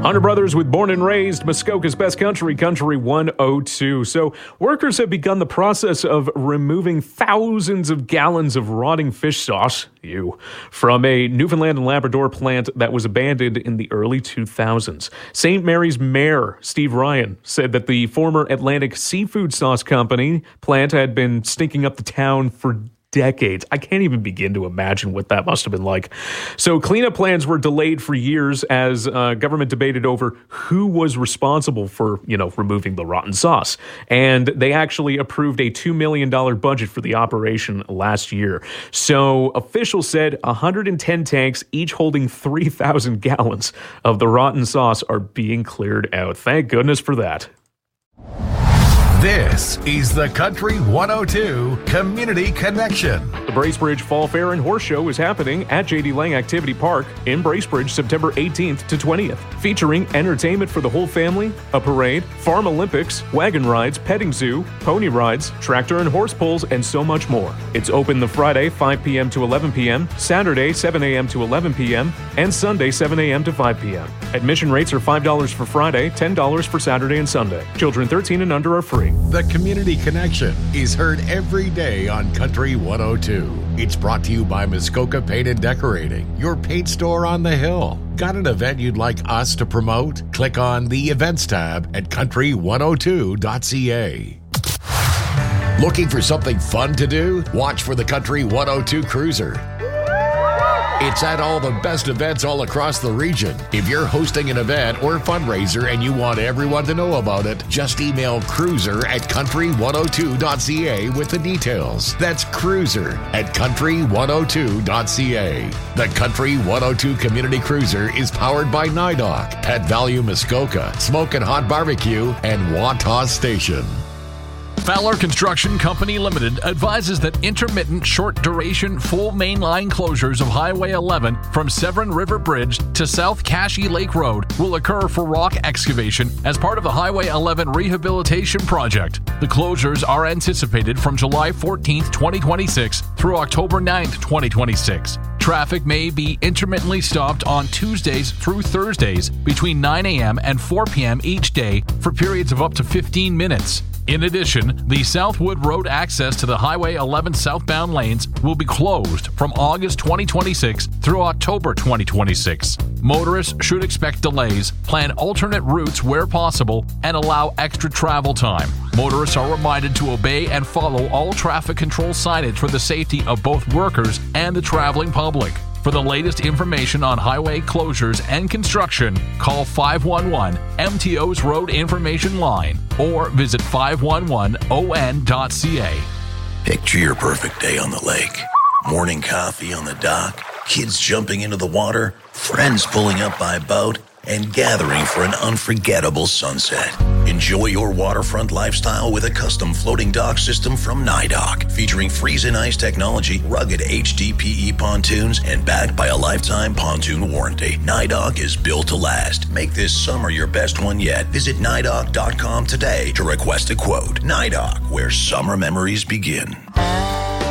Hunter Brothers with Born and Raised, Muskoka's Best Country, Country 102. So workers have begun the process of removing thousands of gallons of rotting fish sauce, from a Newfoundland and Labrador plant that was abandoned in the early 2000s. St. Mary's Mayor Steve Ryan said that the former Atlantic Seafood Sauce Company plant had been stinking up the town for decades. I can't even begin to imagine what that must have been like. So cleanup plans were delayed for years as government debated over who was responsible for, removing the rotten sauce. And they actually approved a $2 million budget for the operation last year. So officials said 110 tanks, each holding 3,000 gallons of the rotten sauce, are being cleared out. Thank goodness for that. This is the Country 102 Community Connection. The Bracebridge Fall Fair and Horse Show is happening at J.D. Lang Activity Park in Bracebridge September 18th to 20th, featuring entertainment for the whole family, a parade, farm Olympics, wagon rides, petting zoo, pony rides, tractor and horse pulls, and so much more. It's open the Friday 5 p.m. to 11 p.m., Saturday 7 a.m. to 11 p.m., and Sunday 7 a.m. to 5 p.m. Admission rates are $5 for Friday, $10 for Saturday and Sunday. Children 13 and under are free. The Community Connection is heard every day on Country 102. It's brought to you by Muskoka Paint and Decorating, your paint store on the hill. Got an event you'd like us to promote? Click on the Events tab at country102.ca. Looking for something fun to do? Watch for the Country 102 Cruiser. It's at all the best events all across the region. If you're hosting an event or fundraiser and you want everyone to know about it, just email cruiser at country102.ca with the details. That's cruiser at country102.ca. The Country 102 Community Cruiser is powered by NIDOC, Pet Value Muskoka, Smoke and Hot Barbecue, and Wataw Station. Fowler Construction Company Limited advises that intermittent, short-duration, full mainline closures of Highway 11 from Severn River Bridge to South Cashie Lake Road will occur for rock excavation as part of the Highway 11 rehabilitation project. The closures are anticipated from July 14th, 2026 through October 9th, 2026. Traffic may be intermittently stopped on Tuesdays through Thursdays between 9 a.m. and 4 p.m. each day for periods of up to 15 minutes. In addition, the Southwood Road access to the Highway 11 southbound lanes will be closed from August 2026 through October 2026. Motorists should expect delays, plan alternate routes where possible, and allow extra travel time. Motorists are reminded to obey and follow all traffic control signage for the safety of both workers and the traveling public. For the latest information on highway closures and construction, call 511 MTO's Road Information Line or visit 511on.ca. Picture your perfect day on the lake. Morning coffee on the dock, kids jumping into the water, friends pulling up by boat, and gathering for an unforgettable sunset. Enjoy your waterfront lifestyle with a custom floating dock system from NIDOC, featuring freeze and ice technology, rugged HDPE pontoons, and backed by a lifetime pontoon warranty. NIDOC is built to last. Make this summer your best one yet. Visit NIDOC.com today to request a quote. NIDOC, where summer memories begin.